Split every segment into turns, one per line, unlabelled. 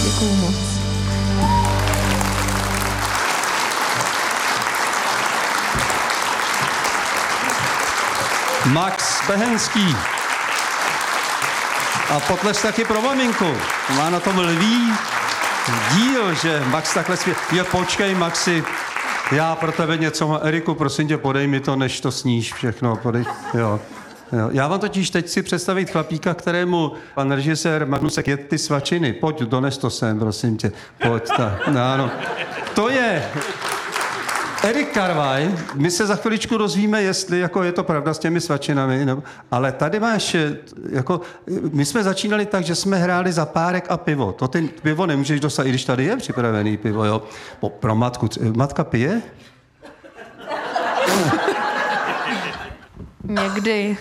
Děkuju moc.
Max Behenský. A potlesk taky pro maminku. Má na tom lví díl, že Max takhle svět. Jo, počkej, Maxi, já pro tebe něco mám. Eriku, prosím tě, podej mi to, než to sníš všechno. Podej. Jo. Jo. Já vám totiž teď si představit chlapíka, kterému pan režisér Magnusek jet ty svačiny. Pojď, dones to sem, prosím tě. Pojď, tak. No, ano. To je Erik Karvaj. My se za chviličku dozvíme, jestli jako je to pravda s těmi svačinami, nebo, ale tady máš, jako, my jsme začínali tak, že jsme hráli za párek a pivo. To ty pivo nemůžeš dostat, i když tady je připravený pivo, jo. Pro matku. Matka pije?
Někdy.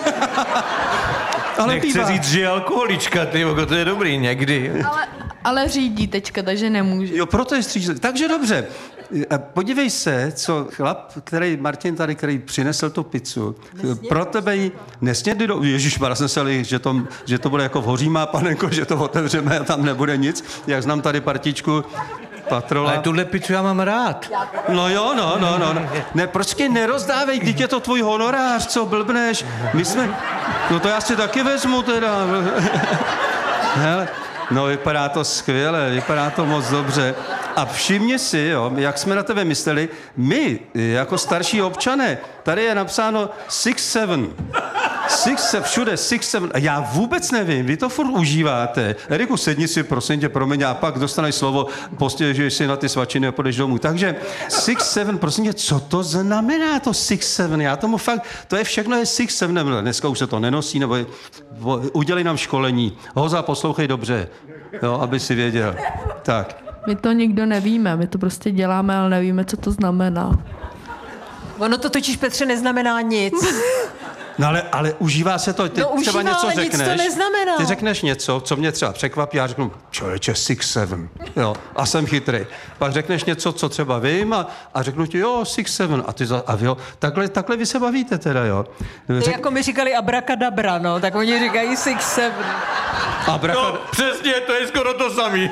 Ale
nechce
pívá.
říct, že je alkoholička, to je dobrý, někdy.
Ale řídí teďka, takže nemůže.
Jo, proto je střízlivý. Takže dobře. Podívej se, co chlap, který Martin tady, který přinesl tu pizzu, pro tebe ji nesnědli do... Ježišmarja, jsem se li, že to bude jako v Hořímá, panenko, že to otevřeme a tam nebude nic. Jak znám tady partičku Patrola.
Ale tuhle pizzu já mám rád.
No jo, no. Ne, prostě nerozdávej, teď je to tvůj honorář, co blbneš. My jsme... No to já si taky vezmu teda. Hele, no vypadá to skvěle, vypadá to moc dobře. A všimni si, jo, jak jsme na tebe mysleli, my, jako starší občané, tady je napsáno 6-7. Všude 6-7. A já vůbec nevím, vy to furt užíváte. Eriku, sedni si, prosím tě, promiň, a pak dostaneš slovo, postěžuješ si na ty svačiny a půjdeš domů. Takže 6-7, prosím tě, co to znamená to 6-7? Já tomu fakt, to je všechno je 6-7. Dneska už se to nenosí, nebo udělej nám školení. Hoza, poslouchej dobře, jo, aby si věděl. Tak.
My to nikdo nevíme, my to prostě děláme, ale nevíme, co to znamená.
Ono to totiž, Petře, neznamená nic.
No ale užívá se to, ty
No,
třeba
užívá,
něco
ale nic
řekneš.
to neznamená.
Ty řekneš něco, co mě třeba překvapí, já řeknu, člověče, 6-7, jo, a jsem chytrý. Pak řekneš něco, co třeba vím a řeknu ti, jo, 6-7, a ty jo, takhle vy se bavíte teda, jo.
To jako mi říkali abracadabra, no, tak oni říkají 6-7.
No, přesně, to je skoro to samý.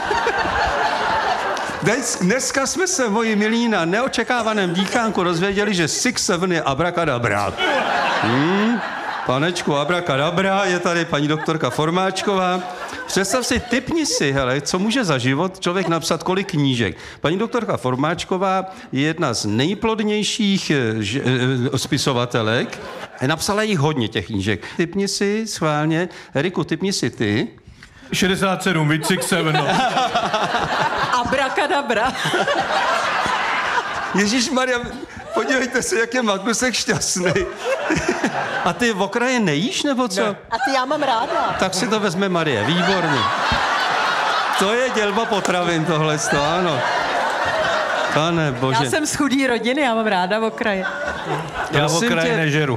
Dneska jsme se, moji milí, na neočekávaném díchánku rozvěděli, že 6-7 je abracadabra. Panečku, abracadabra, je tady paní doktorka Formáčková. Představ si, tipni si, hele, co může za život člověk napsat, kolik knížek. Paní doktorka Formáčková je jedna z nejplodnějších spisovatelek. Napsala jich hodně těch knížek. Tipni si, schválně. Eriku, tipni si ty.
67, víc 6-7, no.
Abracadabra.
Ježišmarja, podívejte se, jak je Magnusek šťastný. A ty v okraje nejíš, nebo co?
A ty já mám ráda.
Tak si to vezme Marie, výborně. To je dělba potravin tohle, ano. Pane bože.
Já jsem z chudý rodiny, já mám ráda v okraji.
Já v
Prosím
okraji
tě.
nežeru.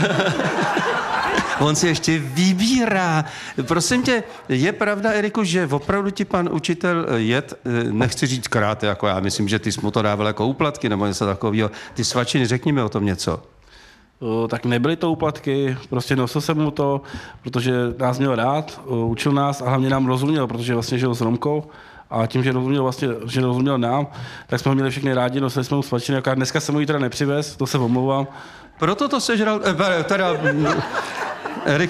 On si ještě vybírá. Prosím tě, je pravda, Eriku, že opravdu ti pan učitel nechci říct krát, jako já myslím, že ty jsi mu to dával jako úplatky nebo něco takového. Ty svačiny, řekni mi o tom něco.
Tak nebyly to úplatky, prostě nosil jsem mu to, protože nás měl rád, učil nás a hlavně nám rozuměl, protože vlastně žil s Romkou a tím, že rozuměl nám, tak jsme ho měli všechny rádi, nosili jsme mu svačiny, jako dneska jsem mu ji teda nepřivez, to se omlouvám.
Proto to sežral, Erik...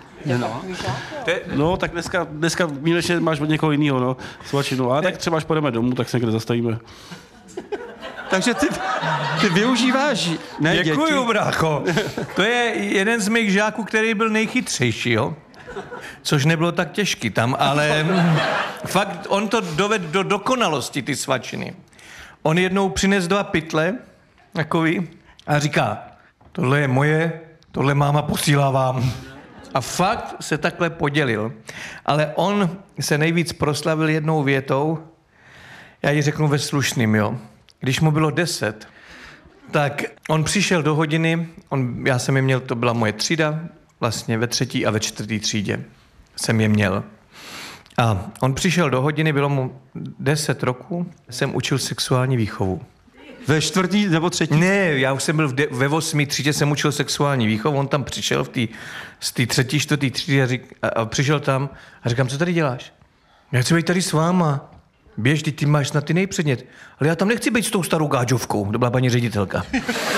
No, tak dneska výjimečně máš od někoho jiného, no, svačinu, ale tak třeba až půjdeme domů, tak se někde zastavíme.
Takže ty využíváš, ne
Děkuju,
děti.
brácho. To je jeden z mých žáků, který byl nejchytřejší, jo? Což nebylo tak těžký tam, ale fakt on to dovedl do dokonalosti, ty svačiny. On jednou přines 2 pytle, takový, a říká, tohle je moje, tohle máma posílá vám. A fakt se takhle podělil. Ale on se nejvíc proslavil jednou větou, já ji řeknu ve slušným, jo. Když mu bylo 10, tak on přišel do hodiny, já jsem je měl, to byla moje třída, vlastně ve 3. a ve 4. třídě jsem je měl. A on přišel do hodiny, bylo mu 10 roků, jsem učil sexuální výchovu.
Ve 4. nebo 3.
Ne, já už jsem byl ve 8. třídě, jsem učil sexuální výchovu, on tam přišel z té 3., 4. třídy a přišel tam a říkám, co tady děláš? Já chci být tady s váma. Běž, ty máš na ty nejpřednět. Ale já tam nechci být s tou starou gáďovkou, to byla paní ředitelka.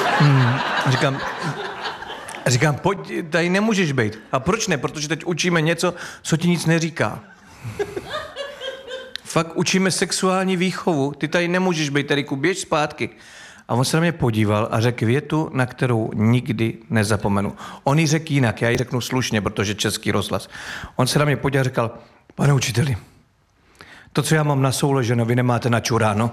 Říkám, pojď, tady nemůžeš být. A proč ne? Protože teď učíme něco, co ti nic neříká. Fakt učíme sexuální výchovu. Ty tady nemůžeš být, Eriku, běž zpátky. A on se na mě podíval a řekl větu, na kterou nikdy nezapomenu. On ji řekl jinak, já ji řeknu slušně, protože Český rozhlas. On se na mě podíval a říkal, pane učiteli, to, co já mám na souloženo, vy nemáte na čuráno.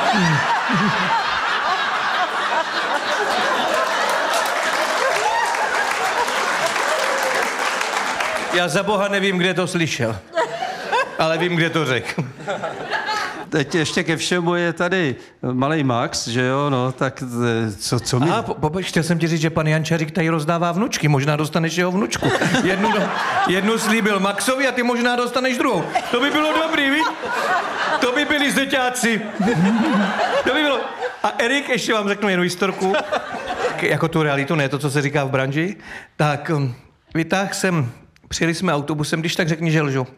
Já za boha nevím, kde to slyšel, ale vím, kde to řekl.
Teď ještě ke všemu je tady malej Max, že jo, no, tak co mi...
Chtěl jsem ti říct, že pan Jančařík tady rozdává vnučky, možná dostaneš jeho vnučku. Jednu slíbil Maxovi a ty možná dostaneš druhou. To by bylo dobrý, víš? To by byli zeťáci. To by bylo... A Erik, ještě vám řeknu jednu historku, jako tu realitu, ne to, co se říká v branži, tak vytáhl jsem, přijeli jsme autobusem, když tak řekni, že lžu.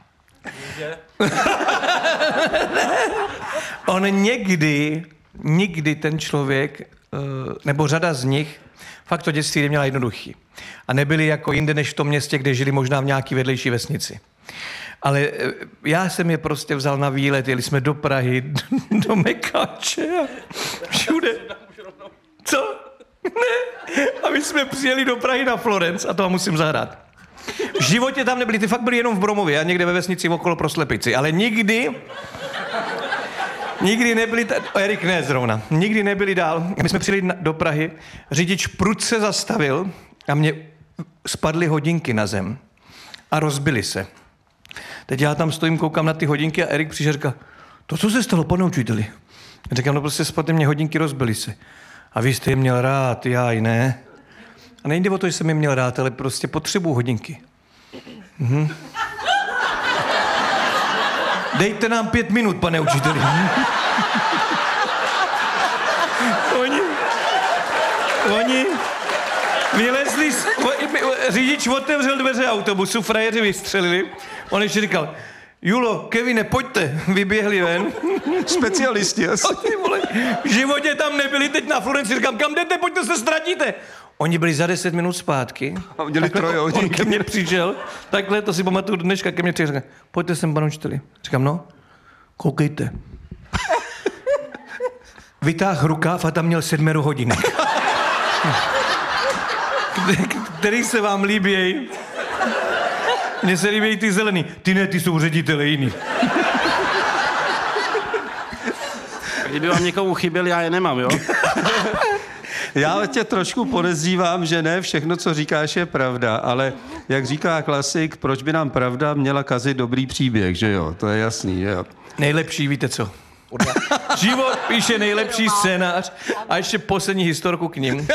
On nikdy ten člověk, nebo řada z nich, fakt to dětství neměla jednoduchý. A nebyli jako jinde než v tom městě, kde žili možná v nějaký vedlejší vesnici. Ale já jsem je prostě vzal na výlet, jeli jsme do Prahy, do Mekáče a všude. Co? Ne. A my jsme přijeli do Prahy na Florence a to vám musím zahrát. V životě tam nebyli, ty fakt byli jenom v Bromově a někde ve vesnici okolo pro slepici, ale nikdy nebyli, Erik ne zrovna, nikdy nebyli dál. My jsme přijeli do Prahy, řidič prudce zastavil a mě spadly hodinky na zem a rozbily se. Teď já tam stojím, koukám na ty hodinky a Erik přišel a říká, to co se stalo, pane učiteli? Říkám, no prostě spadly mě hodinky, rozbily se. A vy jste je měl rád, já i ne. A nejde o to, že jsem je měl rád, ale prostě potřebuju hodinky. Dejte nám 5 minut, pane učiteli. Oni vylezli, řidič otevřel dveře autobusu, frajeři vystřelili. On ještě říkal, Julo, Kevine, pojďte, vyběhli ven.
Specialisti, asi.
V životě tam nebyli, teď na Florenci, říkám, kam jdete, pojďte, se ztratíte. Oni byli za 10 minut zpátky.
A udělali troje hodinky.
On ke mně přišel, takhle, to si pamatuju dneška, ke mně přišel, říkám, pojďte sem, panu učiteli. Říkám, no, koukejte. Vytáh rukáv a tam měl 7 hodinek. Který se vám líbějí? Mně se líbějí ty zelený. Ty ne, ty jsou ředitele jiný.
Kdyby vám někomu chyběl, já je nemám, jo?
Já tě trošku podezřívám, že ne všechno, co říkáš, je pravda, ale jak říká klasik, proč by nám pravda měla kazit dobrý příběh, že jo? To je jasný, že jo?
Nejlepší, víte co? Život píše nejlepší scénář a ještě poslední historku k ním.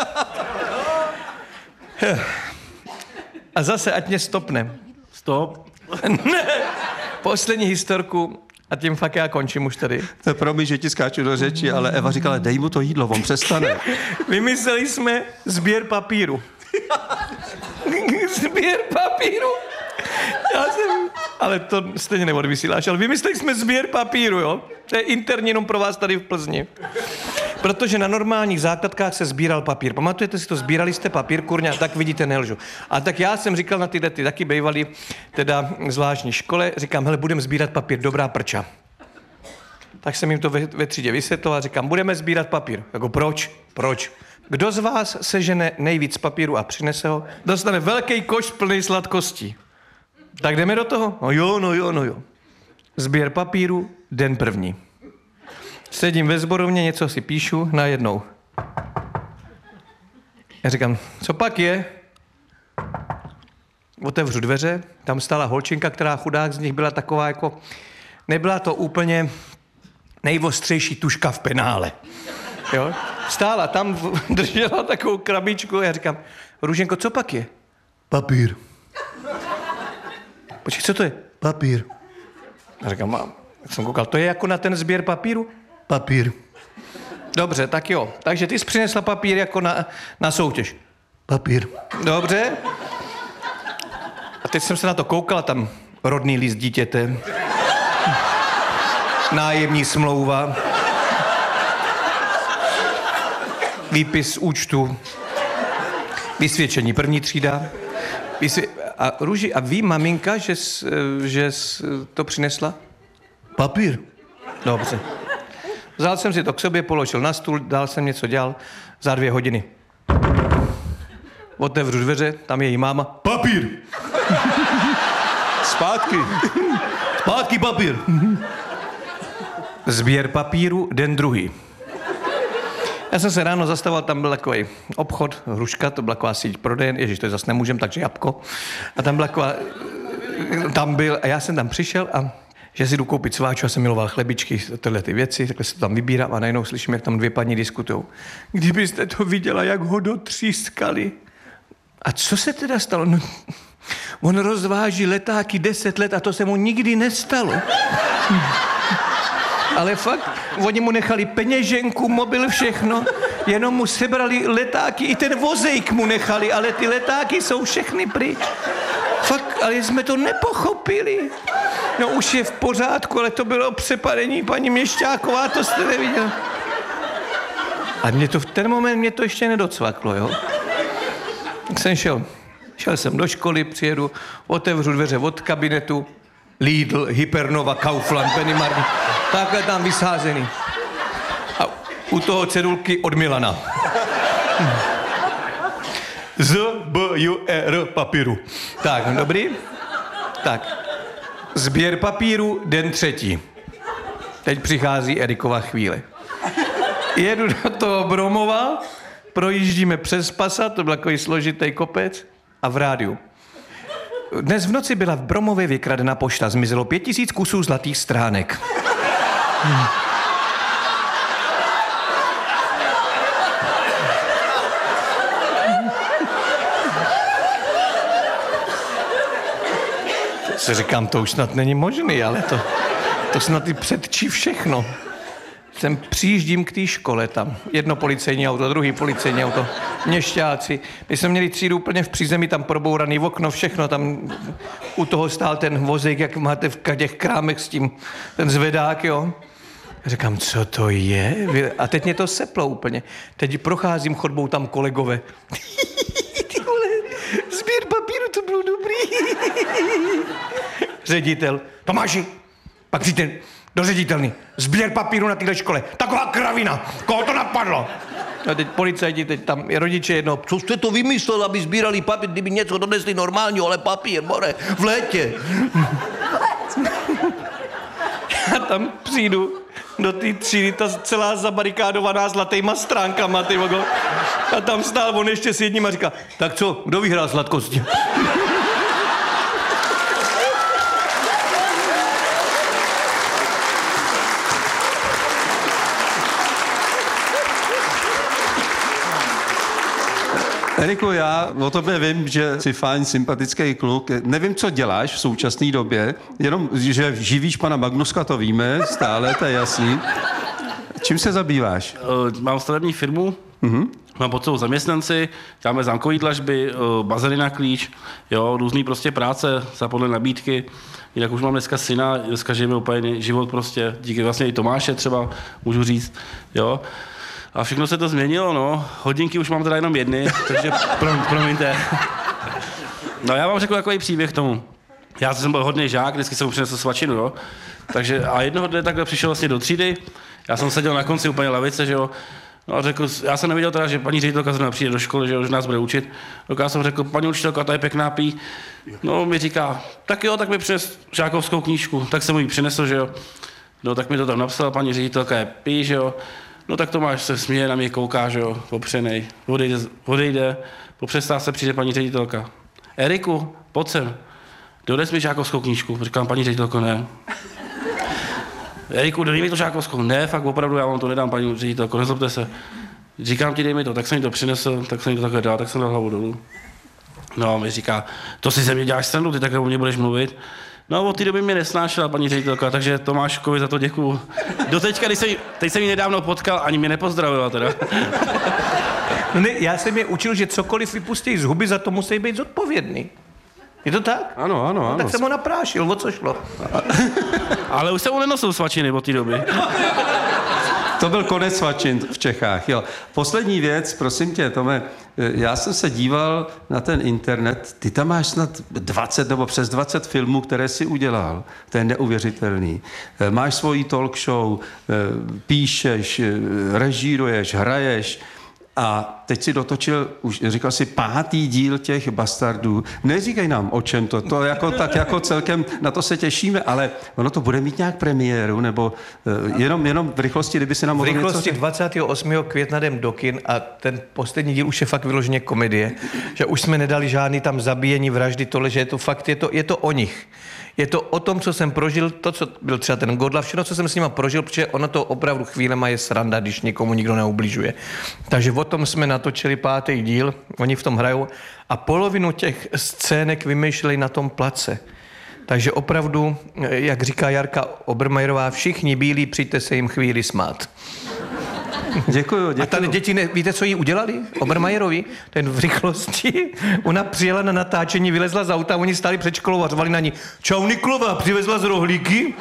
A zase, ať mě stopne.
Stop.
Ne, poslední historku a tím fakt já končím už tady.
Promiň, že ti skáču do řeči, ale Eva říkala, dej mu to jídlo, on přestane.
Vymysleli jsme sběr papíru. Sběr papíru? Ale to stejně neodvysíláš, ale vymysleli jsme sběr papíru, jo? To je interní jenom pro vás tady v Plzni. Protože na normálních základkách se sbíral papír. Pamatujete si to? Sbírali jste papír, kurňa, tak vidíte, nelžu. A tak já jsem říkal na ty taky bývalý, teda zvláštní škole, říkám, hele, budeme sbírat papír, dobrá prča. Tak jsem jim to ve třídě vysvětloval, říkám, budeme sbírat papír. Jako proč? Proč? Kdo z vás sežene nejvíc papíru a přinese ho, dostane velký koš plný sladkostí. Tak jdeme do toho? No jo. Sběr papíru, den první. Sedím ve sborovně, něco si píšu, najednou. Já říkám, co pak je? Otevřu dveře, tam stála holčinka, která chudák z nich byla taková jako... Nebyla to úplně nejostřejší tuška v penále. Jo? Stála tam, držela takovou krabičku a já říkám, Růženko, co pak je? Papír. Počkej, co to je? Papír. A říkám, mám. Tak jsem koukal, to je jako na ten sběr papíru? Papír. Dobře, tak jo. Takže ty jsi přinesla papír jako na soutěž. Papír. Dobře. A teď jsem se na to koukal, tam rodný list dítěte. Nájemní smlouva. Výpis z účtu. Vysvědčení první třída. A Růži, a ví maminka, že to přinesla? Papír. Dobře. Vzal jsem si to k sobě, položil na stůl, dál jsem něco dělal za 2 hodiny. Otevřu dveře, tam je její máma. Papír!
Zpátky.
Zpátky papír. Sběr papíru, den druhý. Já jsem se ráno zastavoval, tam byl takový obchod, Hruška, to byla taková síť prodejen, ježiš, to zase nemůžem, takže Jabko. A tam byla taková, a já jsem tam přišel a že si jdu koupit sváču, já jsem miloval chlebičky, tyhle ty věci, takhle se to tam vybírám a najednou slyším, jak tam 2 paní diskutujou. Kdybyste to viděla, jak ho dotřískali. A co se teda stalo? No, on rozváží letáky 10 let a to se mu nikdy nestalo. Ale fakt, oni mu nechali peněženku, mobil, všechno, jenom mu sebrali letáky, i ten vozejk mu nechali, ale ty letáky jsou všechny pryč. Fakt, ale jsme to nepochopili. No už je v pořádku, ale to bylo přepadení paní Měšťáková, to jste neviděl. A v ten moment mě to ještě nedocvaklo, jo. Tak jsem šel jsem do školy, přijedu, otevřu dveře od kabinetu, Lidl, Hypernova, Kaufland, Pennymarket, takhle tam vysázený. A u toho cedulky od Milana. Z-B-U-R papíru. Tak, dobrý? Tak. Sběr papíru, den 3. Teď přichází Erikova chvíle. Jedu do toho Bromova, projíždíme přes Pasa, to byl takový složitý kopec, a v rádiu. Dnes v noci byla v Bromově vykradena pošta, zmizelo 5000 kusů zlatých stránek. Si říkám, to už snad není možný, ale to snad i předčí všechno. Přijíždím k té škole tam. Jedno policejní auto, druhý policejní auto, měšťáci. My jsme měli třídu úplně v přízemí, tam probouraný okno, všechno. Tam u toho stál ten vozík, jak máte v těch krámech s tím, ten zvedák, jo. Říkám, co to je? A teď mě to seplo úplně. Teď procházím chodbou, tam kolegové. Ty vole, sběr papíru, to bylo dobrý. Ředitel, Tomáši, pak přijďte do ředitelny. Sběr papíru na téhle škole. Taková kravina. Koho to napadlo? A teď policajti, teď tam rodiče jedno. Co jste to vymyslel, aby sbírali papír, kdyby něco donesli normálního, ale papír, more, v létě. Já tam přijdu do té třídy, ta celá zabarikádovaná zlatýma stránkama, ty vogo. A tam stál on ještě s jedním a říká, tak co, kdo vyhrál sladkosti?
Eriku, já o tobě vím, že jsi fajn, sympatický kluk. Nevím, co děláš v současné době, jenom, že živíš pana Magnuska, to víme, stále, to je jasný. Čím se zabýváš?
Mám stavební firmu, mám pod sebou zaměstnanci, děláme zámkové dlažby, bazény na klíč, jo, různý prostě práce za podle nabídky. Jinak už mám dneska syna, dneska žijeme úplně život prostě, díky vlastně i Tomáše třeba, můžu říct, jo. A všechno se to změnilo, no. Hodinky už mám teda jenom jedny, takže promiňte. No já vám řeknu takový příběh k tomu. Já jsem byl hodný žák, vždycky jsem mu přinesl svačinu, jo. Takže a jednoho dne takhle přišel vlastně do třídy, já jsem seděl na konci úplně lavice, že jo. No a řekl, já jsem nevěděl teda, že paní ředitelka zrovna přijde do školy, že nás bude učit. Tak já jsem řekl, paní učitelka, ta je pěkná pí. No mi říká, tak jo, tak mi přines žákovskou knížku. Tak jsem mu ji přinesl, že jo. No tak mi to tam napsala, paní ředitelka je pí, že jo. No tak Tomáš se směje, na mě kouká, že jo, opřenej, odejde, po přestávce přijde paní ředitelka. Eriku, pojď sem, dones mi žákovskou knížku. Říkám, paní ředitelko, ne. Eriku, dej mi to žákovskou. Ne, fakt opravdu, já vám to nedám, paní ředitelko, nezlobte se. Říkám ti, dej mi to, tak jsem mi to přinesl, tak jsem mi to takhle dal, tak jsem dal hlavu dolů. No a mi říká, to si ze mě děláš srandu, ty takhle o mě budeš mluvit. No od té doby mě nesnášela paní ředitelka, takže Tomáškovi za to děkuju. Doteďka, teď jsem ji nedávno potkal, ani mě nepozdravila teda.
No ne, já jsem je učil, že cokoliv vypustí z huby, za to musí být zodpovědný. Je to tak?
Ano, ano, ano.
Tak jsem ho naprášil, o co šlo?
Ale už se mu nenosil svačiny od té doby.
To byl konec svačin v Čechách, jo. Poslední věc, prosím tě, Tome, já jsem se díval na ten internet, ty tam máš snad 20 nebo přes 20 filmů, které jsi udělal, to je neuvěřitelný. Máš svoji talk show, píšeš, režíruješ, hraješ, a teď si dotočil, už říkal si 5. díl těch Bastardů. Neříkej nám, o čem to jako tak jako celkem, na to se těšíme, ale ono to bude mít nějak premiéru, nebo jenom v rychlosti, kdyby si nám mohl
V rychlosti
něco...
28. května jdem do kin a ten poslední díl už je fakt vyloženě komedie, že už jsme nedali žádný tam zabíjení, vraždy, tohle, že je to fakt, je to o nich. Je to o tom, co jsem prožil, to, co byl třeba ten Godla, všechno, co jsem s nima prožil, protože ono to opravdu chvílema je sranda, když někomu nikdo neubližuje. Takže o tom jsme natočili 5. díl, oni v tom hrajou a polovinu těch scének vymýšleli na tom place. Takže opravdu, jak říká Jarka Obermajerová, všichni bílí, přijďte se jim chvíli smát.
Děkuju.
A tady děti, víte, co jí udělali? Obermajerovi, ten v rychlosti. Ona přijela na natáčení, vylezla z auta, oni stáli před školou a řvali na ní: Čau Niklova, přivezla z rohlíky?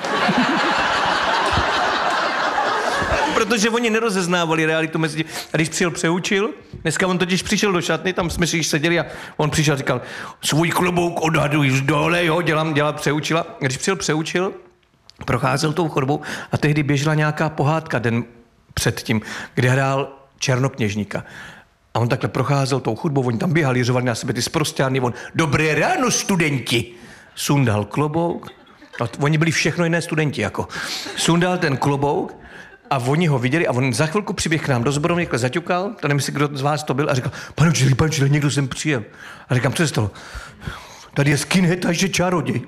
Protože oni nerozeznávali realitu mezi tím. A když přijel Přeučil, dneska on totiž přišel do šatny, tam jsme si seděli a on přišel a říkal: svůj klobouk odhaduj dole, jo, dělám Přeučila. A když přijel Přeučil, procházel tou chodbou a tehdy běžela nějaká pohádka den předtím, kde hrál Černokněžníka. A on takhle procházel tou chodbou, oni tam běhali, řovali na sebe ty sprosťárny, on: dobré ráno, studenti! Sundal klobouk, a oni byli všechno jiné studenti, jako. Sundal ten klobouk a oni ho viděli a on za chvilku přiběh k nám do sborovny, zaťukal, to nevím, kdo z vás to byl, a říkal: pane učiteli, někdo sem přijel. A říkám: co se stalo? Tady je skinhead a ještě čaroděj.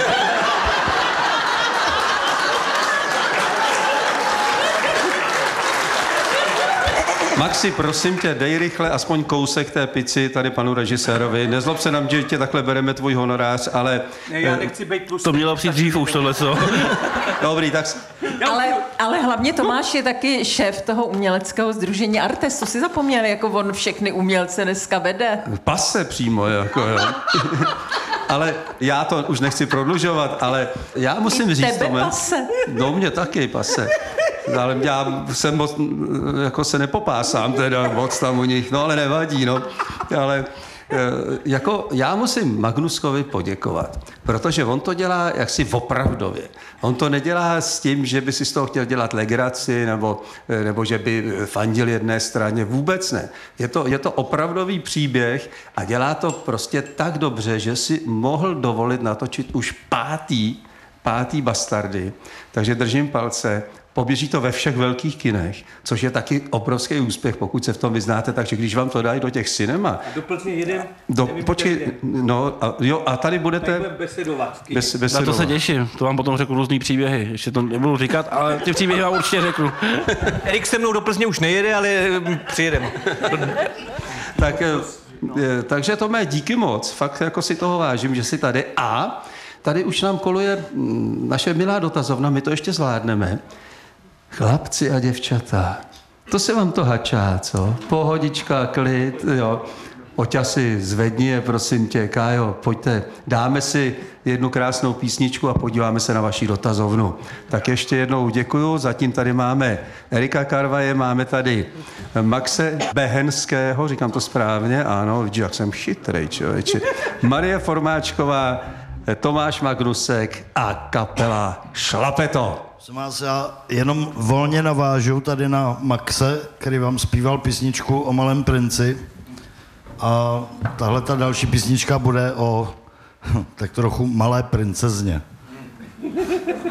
Maxi, prosím tě, dej rychle aspoň kousek té pici tady panu režisérovi. Nezlob se nám, že tě takhle bereme tvůj honorář, ale...
Ne, já nechci být tlustý.
To mělo přijít dřív už tohle, co?
Dobrý, tak...
Ale hlavně Tomáš je taky šéf toho uměleckého sdružení Artes. To si zapomněl, jako on všechny umělce dneska vede.
Pase přímo, jako jo. Ale já to už nechci prodlužovat, ale já musím říct...
Tebe pase.
No, mě taky pase. Ale já jsem moc, jako se nepopásám teda moc tam u nich, no ale nevadí, no. Ale jako já musím Magnuskovi poděkovat, protože on to dělá jaksi opravdově. On to nedělá s tím, že by si z toho chtěl dělat legraci nebo že by fandil jedné straně. Vůbec ne. Je to opravdový příběh a dělá to prostě tak dobře, že si mohl dovolit natočit už pátý Bastardy. Takže držím palce. Poběží to ve všech velkých kinech, což je taky obrovský úspěch, pokud se v tom vyznáte, takže když vám to dají do těch cinema...
Do Plzně jedem...
Počkej, no a tady budete...
Tady budeme besedovat.
Na to se těším, to vám potom řeknu různý příběhy, ještě to nebudu říkat, ale ty příběhy vám určitě řeknu.
Erik se mnou do Plzně už nejede, ale přijedem.
Takže Tome, díky moc, fakt jako si toho vážím, že jsi tady a tady už nám koluje naše milá dotazovna, my to ještě zvládneme. Chlapci a děvčata, to se vám to hačá, co? Pohodička, klid, jo. Oťasy, zvedni je, prosím tě, Kájo, pojďte, dáme si jednu krásnou písničku a podíváme se na vaši dotazovnu. Tak ještě jednou děkuju, zatím tady máme Erika Karvaje, máme tady Maxe Behenského, říkám to správně, ano, vidíš, jak jsem chytrej, člověče. Marie Formáčková, Tomáš Magnusek a kapela Šlapeto.
Já jenom volně navážu tady na Maxe, který vám zpíval písničku o Malém princi. A tahle ta další písnička bude o tak trochu malé princezně.